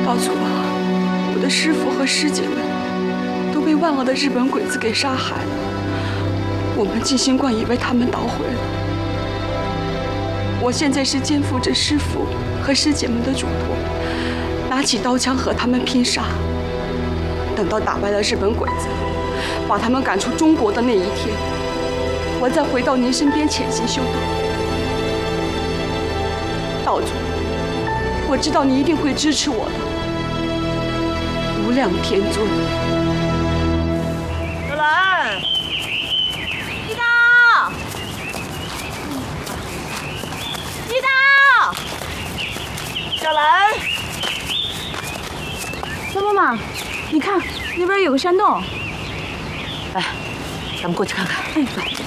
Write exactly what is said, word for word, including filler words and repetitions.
道主啊，我的师傅和师姐们都被万恶的日本鬼子给杀害了。我们静心观也被他们捣毁了。我现在是肩负着师傅和师姐们的嘱托，拿起刀枪和他们拼杀。等到打败了日本鬼子，把他们赶出中国的那一天，我再回到您身边潜心修道。道主，我知道你一定会支持我的。无量天尊。 小兰， 一刀，一刀， 小兰， 小妈妈，你看那边有个山洞。 来，咱们过去看看。 哎，走。